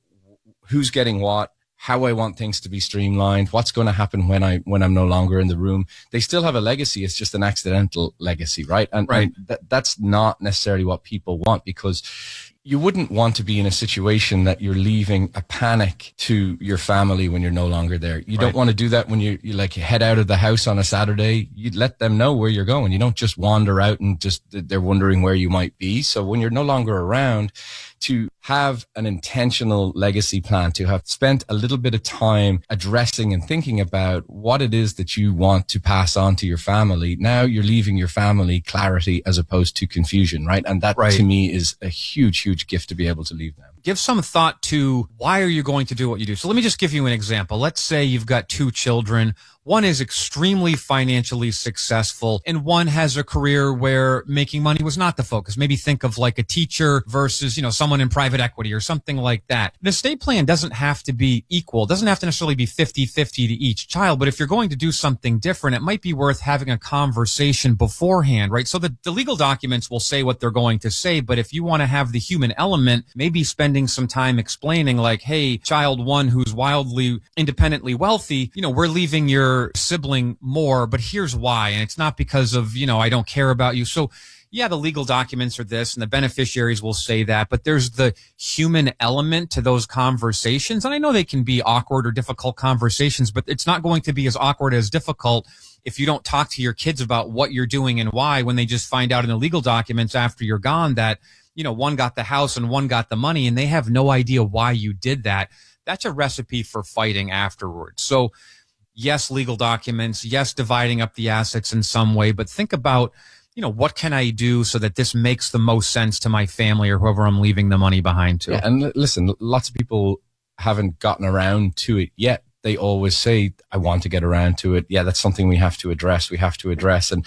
who's getting what, how I want things to be streamlined, what's going to happen when I'm no longer in the room. They still have a legacy. It's just an accidental legacy, right? And that's not necessarily what people want, because you wouldn't want to be in a situation that you're leaving a panic to your family when you're no longer there. You don't want to do that when you head out of the house on a Saturday. You let them know where you're going. You don't just wander out and just they're wondering where you might be. So when you're no longer around, to have an intentional legacy plan, to have spent a little bit of time addressing and thinking about what it is that you want to pass on to your family. Now you're leaving your family clarity as opposed to confusion, right? And that to me is a huge, huge gift to be able to leave them. Give some thought to why are you going to do what you do. So let me just give you an example. Let's say you've got 2 children. One is extremely financially successful, and one has a career where making money was not the focus. Maybe think of like a teacher versus, someone in private equity or something like that. An estate plan doesn't have to be equal. It doesn't have to necessarily be 50-50 to each child. But if you're going to do something different, it might be worth having a conversation beforehand, right? So the legal documents will say what they're going to say. But if you want to have the human element, maybe spending some time explaining like, hey, child 1 who's wildly independently wealthy, we're leaving your sibling more, but here's why. And it's not because of, I don't care about you. So yeah, the legal documents are this and the beneficiaries will say that, but there's the human element to those conversations. And I know they can be awkward or difficult conversations, but it's not going to be as awkward as difficult if you don't talk to your kids about what you're doing and why, when they just find out in the legal documents after you're gone that, one got the house and one got the money and they have no idea why you did that. That's a recipe for fighting afterwards. So yes, legal documents, yes, dividing up the assets in some way, but think about, what can I do so that this makes the most sense to my family or whoever I'm leaving the money behind to? Yeah, and listen, lots of people haven't gotten around to it yet. They always say, I want to get around to it. Yeah, that's something we have to address. And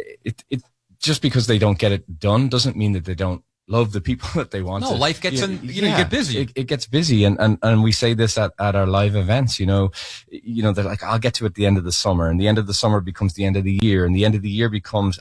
it just because they don't get it done doesn't mean that they don't love the people that they want. No, to. life gets you get busy. It gets busy, and we say this at our live events. They're like, I'll get to it at the end of the summer, and the end of the summer becomes the end of the year, and the end of the year becomes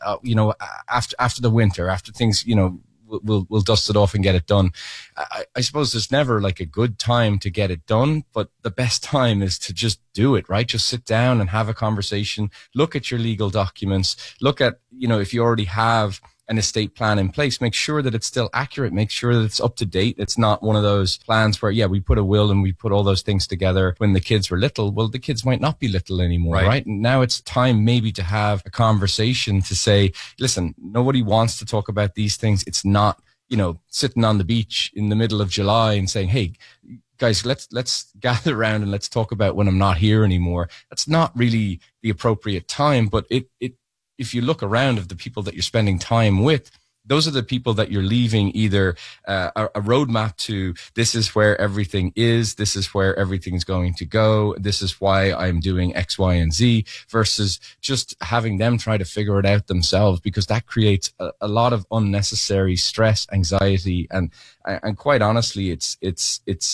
after the winter, after things we'll dust it off and get it done. I suppose there's never like a good time to get it done, but the best time is to just do it, right? Just sit down and have a conversation, look at your legal documents, look at, if you already have an estate plan in place, make sure that it's still accurate, make sure that it's up to date. It's not one of those plans where, we put a will and we put all those things together when the kids were little. Well, the kids might not be little anymore, right? And now it's time maybe to have a conversation to say, listen, nobody wants to talk about these things. It's not, sitting on the beach in the middle of July and saying, hey, guys, let's gather around and let's talk about when I'm not here anymore. That's not really the appropriate time, but if you look around of the people that you're spending time with, those are the people that you're leaving either a roadmap to, this is where everything is, this is where everything's going to go, this is why I'm doing X, Y, and Z, versus just having them try to figure it out themselves, because that creates a lot of unnecessary stress, anxiety, and quite honestly, it's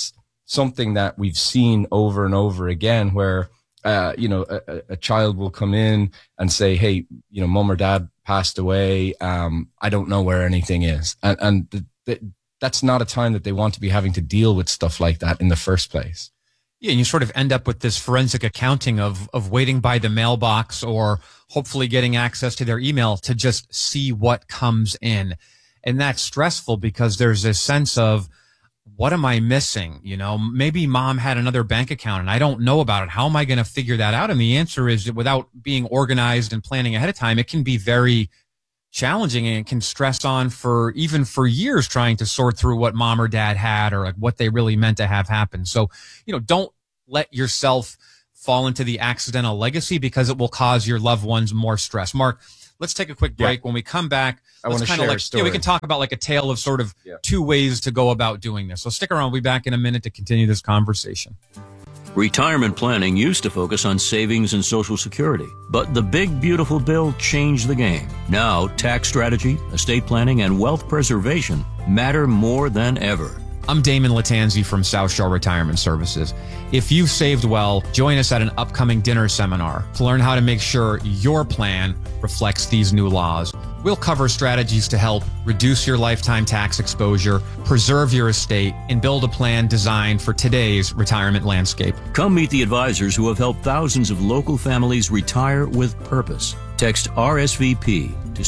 something that we've seen over and over again where, a child will come in and say, hey, mom or dad passed away. I don't know where anything is. And that's not a time that they want to be having to deal with stuff like that in the first place. Yeah, and you sort of end up with this forensic accounting of waiting by the mailbox or hopefully getting access to their email to just see what comes in. And that's stressful because there's this sense of, what am I missing? Maybe mom had another bank account and I don't know about it. How am I going to figure that out? And the answer is that without being organized and planning ahead of time, it can be very challenging and it can stress on for years trying to sort through what mom or dad had or like what they really meant to have happen. So, don't let yourself fall into the accidental legacy because it will cause your loved ones more stress. Mark, let's take a quick break. Yeah. When we come back, I want to share a story. We can talk about like a tale of sort of two ways to go about doing this. So stick around. We'll be back in a minute to continue this conversation. Retirement planning used to focus on savings and Social Security, but the big beautiful bill changed the game. Now, tax strategy, estate planning, and wealth preservation matter more than ever. I'm Damon Latanzi from South Shore Retirement Services. If you've saved well, join us at an upcoming dinner seminar to learn how to make sure your plan reflects these new laws. We'll cover strategies to help reduce your lifetime tax exposure, preserve your estate, and build a plan designed for today's retirement landscape. Come meet the advisors who have helped thousands of local families retire with purpose. Text RSVP to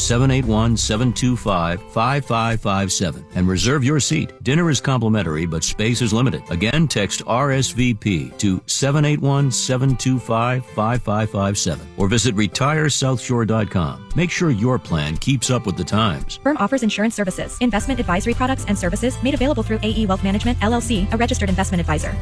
781-725-5557 and reserve your seat. Dinner is complimentary, but space is limited. Again, text RSVP to 781-725-5557 or visit retiresouthshore.com. Make sure your plan keeps up with the times. Firm offers insurance services, investment advisory products and services made available through AE Wealth Management, LLC, a registered investment advisor.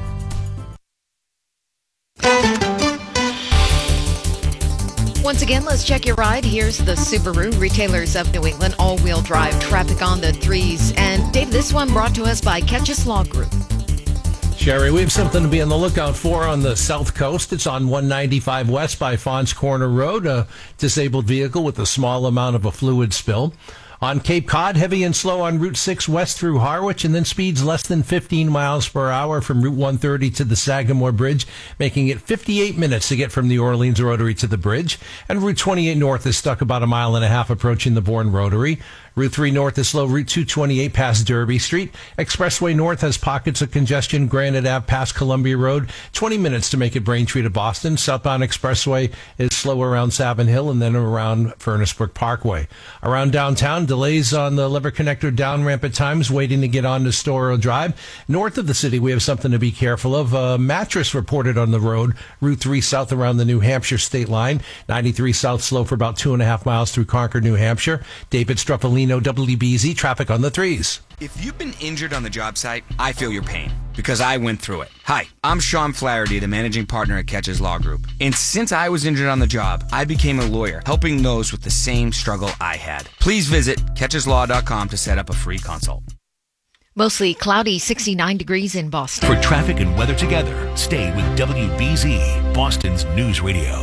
Once again, let's check your ride. Here's the Subaru Retailers of New England all-wheel drive traffic on the threes. And Dave, this one brought to us by Ketch's Law Group. Sherry, we have something to be on the lookout for on the south coast. It's on 195 West by Fons Corner Road, a disabled vehicle with a small amount of a fluid spill. On Cape Cod, heavy and slow on Route 6 west through Harwich, and then speeds less than 15 miles per hour from Route 130 to the Sagamore Bridge, making it 58 minutes to get from the Orleans Rotary to the bridge. And Route 28 north is stuck about a mile and a half approaching the Bourne Rotary. Route 3 north is slow. Route 228 past Derby Street. Expressway north has pockets of congestion. Granite Ave past Columbia Road. 20 minutes to make it Braintree to Boston. Southbound Expressway is slow around Savin Hill and then around Furnace Brook Parkway. Around downtown, delays on the Lever Connector down ramp at times, waiting to get on to Storrow Drive. North of the city, we have something to be careful of. A mattress reported on the road. Route 3 south around the New Hampshire state line. 93 south slow for about 2.5 miles through Concord, New Hampshire. David Struffalino, WBZ, traffic on the threes. If you've been injured on the job site, I feel your pain because I went through it. Hi, I'm Sean Flaherty, the managing partner at Ketch's Law Group. And since I was injured on the job, I became a lawyer, helping those with the same struggle I had. Please visit KetchesLaw.com to set up a free consult. Mostly cloudy, 69 degrees in Boston. For traffic and weather together, stay with WBZ, Boston's News Radio.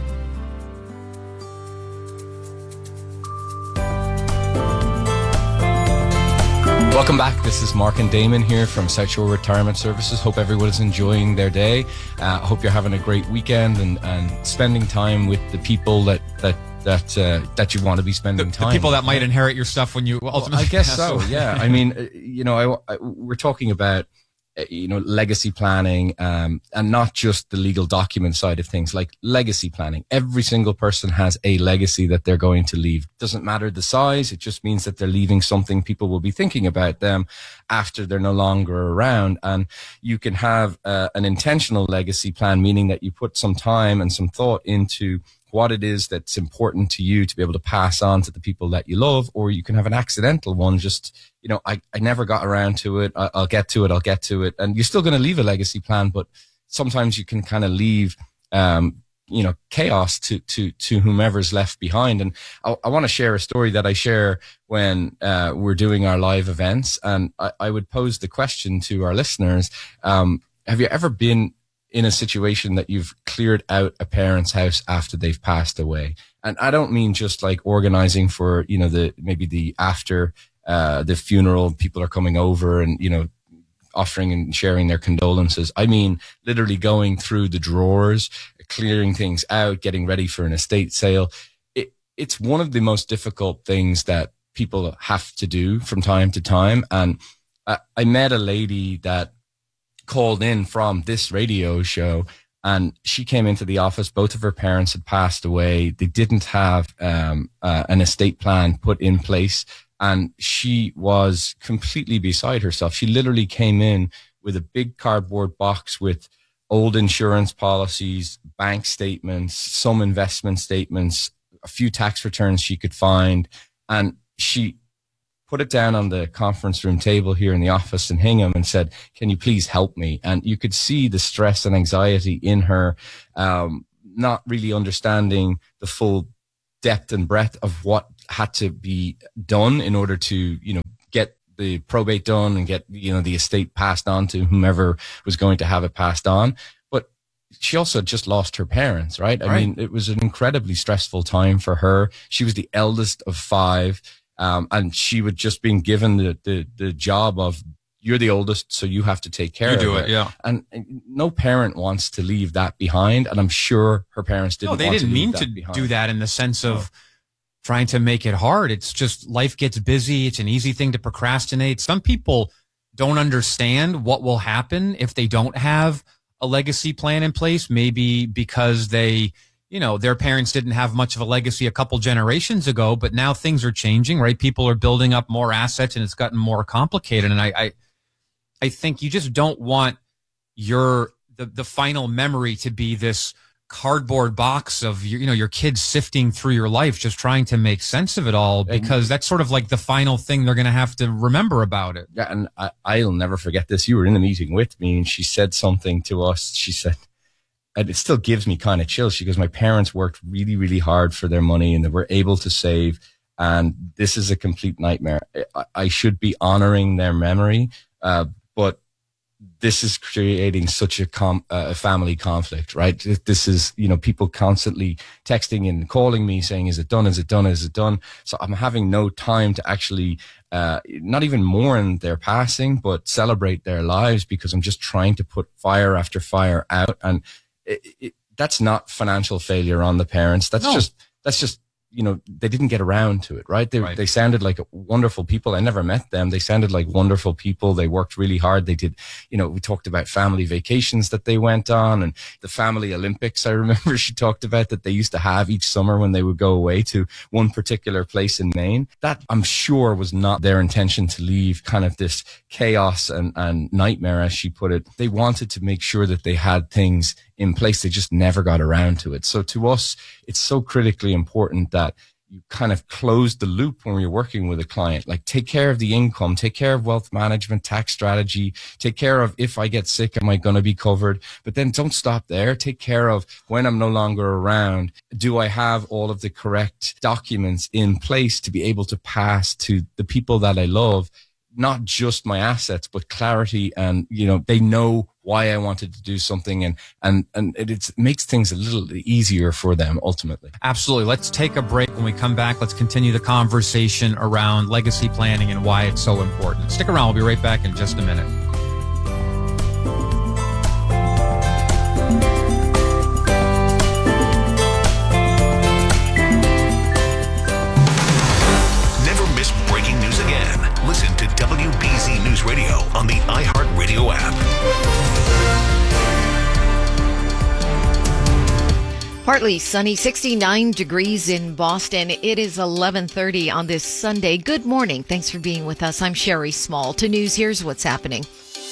Welcome back. This is Mark and Damon here from South Shore Retirement Services. Hope everyone is enjoying their day. Hope you're having a great weekend and spending time with the people that you want to be spending time the people with. That might inherit your stuff when you ultimately I guess so, yeah. I mean, we're talking about legacy planning, and not just the legal document side of things, like legacy planning. Every single person has a legacy that they're going to leave. Doesn't matter the size. It just means that they're leaving something people will be thinking about them after they're no longer around. And you can have an intentional legacy plan, meaning that you put some time and some thought into what it is that's important to you to be able to pass on to the people that you love, or you can have an accidental one. Just, I never got around to it. I'll get to it. And you're still going to leave a legacy plan, but sometimes you can kind of leave, chaos to whomever's left behind. And I want to share a story that I share when we're doing our live events. And I would pose the question to our listeners. Have you ever been in a situation that you've cleared out a parent's house after they've passed away? And I don't mean just like organizing for, maybe the after the funeral, people are coming over and, offering and sharing their condolences. I mean, literally going through the drawers, clearing things out, getting ready for an estate sale. It's one of the most difficult things that people have to do from time to time. And I met a lady that called in from this radio show, and she came into the office. Both of her parents had passed away. They didn't have an estate plan put in place, and she was completely beside herself. She literally came in with a big cardboard box with old insurance policies, bank statements, some investment statements, a few tax returns she could find, and she put it down on the conference room table here in the office in Hingham and said, "Can you please help me?" And you could see the stress and anxiety in her, not really understanding the full depth and breadth of what had to be done in order to, get the probate done and get, the estate passed on to whomever was going to have it passed on. She also just lost her parents, right? I mean, it was an incredibly stressful time for her. She was the eldest of 5, and she was just being given the job of, you're the oldest, so you have to take care of it. Yeah. And no parent wants to leave that behind, and I'm sure her parents didn't. No, they want didn't to mean leave to that behind. do that in the sense of trying to make it hard. It's just life gets busy. It's an easy thing to procrastinate. Some people don't understand what will happen if they don't have a legacy plan in place, maybe because they, their parents didn't have much of a legacy a couple generations ago, but now things are changing, right? People are building up more assets and it's gotten more complicated. And I think you just don't want the final memory to be this cardboard box of your kids sifting through your life, just trying to make sense of it all, because that's sort of like the final thing they're going to have to remember about it. Yeah, and I'll never forget this. You were in the meeting with me, and she said something to us. She said, and it still gives me kind of chills. She goes, "My parents worked really, really hard for their money, and they were able to save, and this is a complete nightmare. I should be honoring their memory, but this is creating such a family conflict, right? This is, people constantly texting and calling me saying, is it done? Is it done? Is it done? So I'm having no time to actually, not even mourn their passing, but celebrate their lives, because I'm just trying to put fire after fire out. And that's not financial failure on the parents. That's just, they didn't get around to it, right? They sounded like wonderful people. I never met them. They sounded like wonderful people. They worked really hard. They did, we talked about family vacations that they went on, and the family Olympics. I remember she talked about that they used to have each summer when they would go away to one particular place in Maine. That, I'm sure, was not their intention, to leave kind of this chaos and nightmare, as she put it. They wanted to make sure that they had things in place. They just never got around to it. So to us, it's so critically important that you kind of close the loop when you're working with a client. Like, take care of the income, take care of wealth management, tax strategy, take care of, if I get sick, am I going to be covered? But then don't stop there. Take care of, when I'm no longer around, do I have all of the correct documents in place to be able to pass to the people that I love? Not just my assets, but clarity, and they know why I wanted to do something, and it makes things a little easier for them ultimately. Absolutely. Let's take a break. When we come back, let's continue the conversation around legacy planning and why it's so important. Stick around. We'll be right back in just a minute. Never miss breaking news again. Listen to WBZ News Radio on the iHeartRadio app. Partly sunny, 69 degrees in Boston. It is 11:30 on this Sunday. Good morning. Thanks for being with us. I'm Sherry Small. To news, here's what's happening.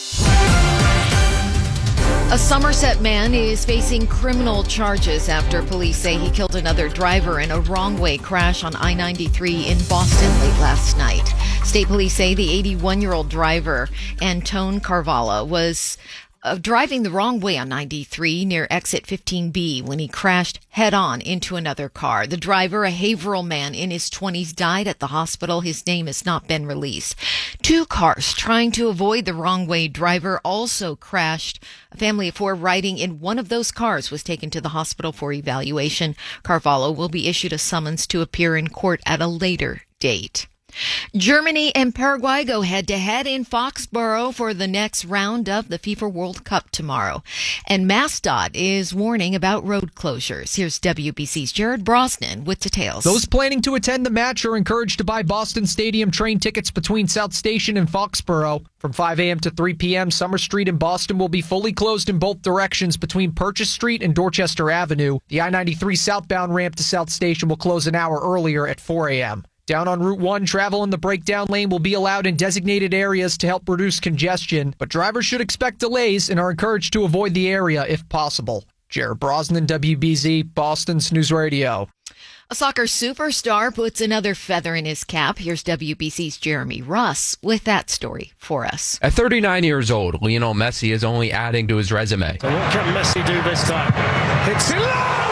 A Somerset man is facing criminal charges after police say he killed another driver in a wrong-way crash on I-93 in Boston late last night. State police say the 81-year-old driver, Antone Carvalho, was driving the wrong way on 93 near exit 15B when he crashed head-on into another car. The driver, a Haverhill man in his 20s, died at the hospital. His name has not been released. 2 cars trying to avoid the wrong-way driver also crashed. A family of 4 riding in one of those cars was taken to the hospital for evaluation. Carvalho will be issued a summons to appear in court at a later date. Germany and Paraguay go head-to-head in Foxborough for the next round of the FIFA World Cup tomorrow. And MassDOT is warning about road closures. Here's WBC's Jared Brosnan with details. Those planning to attend the match are encouraged to buy Boston Stadium train tickets between South Station and Foxborough. From 5 a.m. to 3 p.m., Summer Street in Boston will be fully closed in both directions between Purchase Street and Dorchester Avenue. The I-93 southbound ramp to South Station will close an hour earlier at 4 a.m. Down on Route 1, travel in the breakdown lane will be allowed in designated areas to help reduce congestion, but drivers should expect delays and are encouraged to avoid the area if possible. Jared Brosnan, WBZ, Boston's News Radio. A soccer superstar puts another feather in his cap. Here's WBC's Jeremy Russ with that story for us. At 39 years old, Lionel Messi is only adding to his resume. So what can Messi do this time? It's in line!